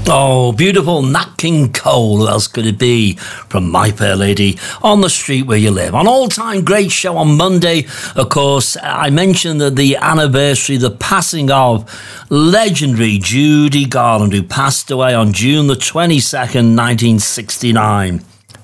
Oh, beautiful Nat King Cole. Who else could it be? From My Fair Lady, On the Street Where You Live. An all-time great show on Monday. Of course, I mentioned that the anniversary, the passing of legendary Judy Garland, who passed away on June the 22nd, 1969.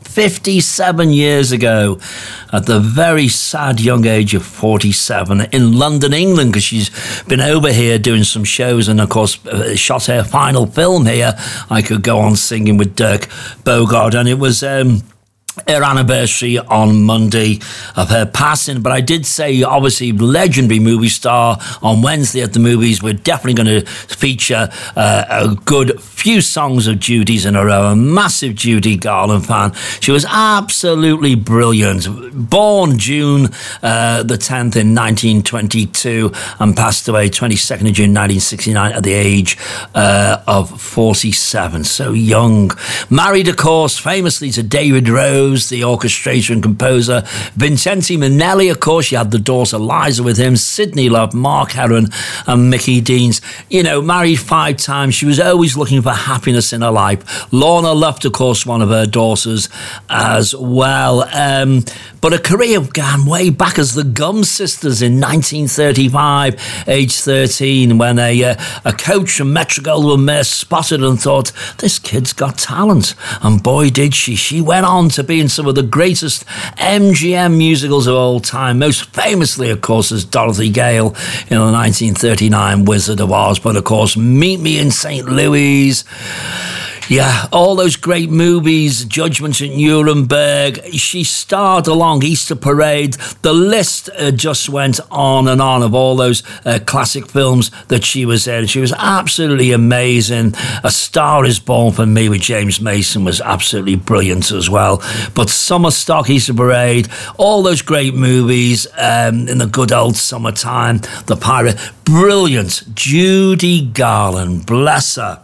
57 years ago, at the very sad young age of 47, in London, England, because she's been over here doing some shows and, of course, shot her final film here, I Could Go On Singing, with Dirk Bogarde, and it was her anniversary on Monday of her passing. But I did say, obviously, legendary movie star. On Wednesday at the movies, we're definitely going to feature a good few songs of Judy's in a row. A massive Judy Garland fan. She was absolutely brilliant. Born June the 10th in 1922 and passed away 22nd of June 1969 at the age of 47. So young. Married, of course, famously to David Rose, the orchestrator and composer. Vincenzo Minnelli, of course, she had the daughter Liza with him. Sidney Love, Mark Herron and Mickey Deans. You know, married 5 times. She was always looking for happiness in her life. Lorna Luft, of course, one of her daughters as well. But her career began way back as the Gum Sisters in 1935, age 13, when a coach from Metro-Goldwyn-Mayer spotted and thought, this kid's got talent. And boy, did she. She went on to be in some of the greatest MGM musicals of all time, most famously, of course, as Dorothy Gale in the 1939 Wizard of Oz, but, of course, Meet Me in St. Louis. Yeah, all those great movies, Judgment at Nuremberg. She starred along Easter Parade. The list just went on and on of all those classic films that she was in. She was absolutely amazing. A Star Is Born for Me with James Mason was absolutely brilliant as well. But Summer Stock, Easter Parade, all those great movies in the good old summertime. The Pirate, brilliant. Judy Garland, bless her.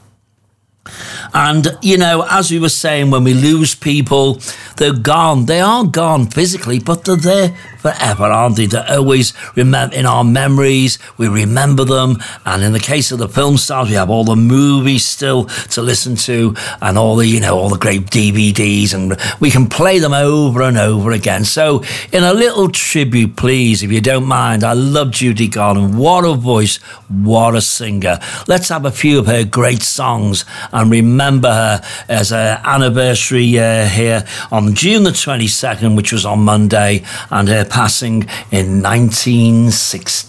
And, you know, as we were saying, when we lose people, they're gone. They are gone physically, but they're there forever, aren't they? They're always in our memories. We remember them. And in the case of the film stars, we have all the movies still to listen to and all the, you know, all the great DVDs, and we can play them over and over again. So in a little tribute, please, if you don't mind, I love Judy Garland. What a voice, what a singer. Let's have a few of her great songs and remember her as her anniversary here on June the 22nd, which was on Monday, and her passing in 1969.